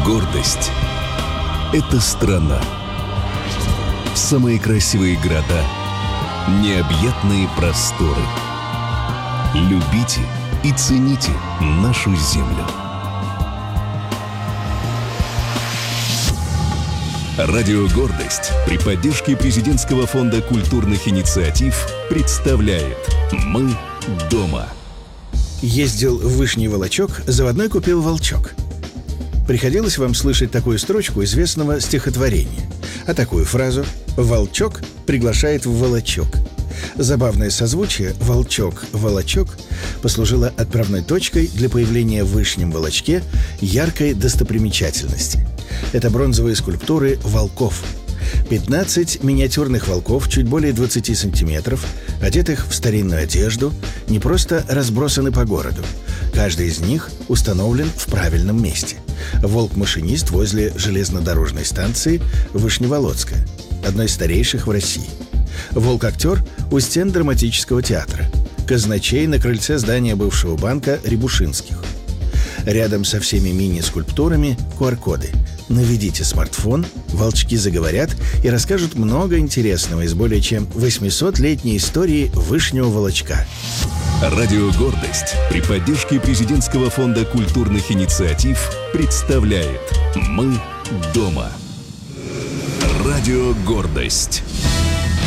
Гордость — это страна. Самые красивые города, необъятные просторы. Любите и цените нашу землю. Радио «Гордость» при поддержке Президентского фонда культурных инициатив представляет «Мы дома». Ездил в Вышний Волочок, заводной купил волчок. Приходилось вам слышать такую строчку известного стихотворения, а такую фразу «волчок приглашает в волочок». Забавное созвучие «волчок-волочок» послужило отправной точкой для появления в Вышнем Волочке яркой достопримечательности. Это бронзовые скульптуры волков. 15 миниатюрных волков, чуть более 20 сантиметров, одетых в старинную одежду, не просто разбросаны по городу. Каждый из них установлен в правильном месте. Волк-машинист возле железнодорожной станции Вышневолодская, одной из старейших в России. Волк-актер у стен драматического театра. Казначей на крыльце здания бывшего банка Рябушинских. Рядом со всеми мини-скульптурами QR-коды. Наведите смартфон, волчки заговорят и расскажут много интересного из более чем 800-летней истории Вышнего Волочка. Радио «Гордость» при поддержке Президентского фонда культурных инициатив представляет «Мы дома». Радио «Гордость».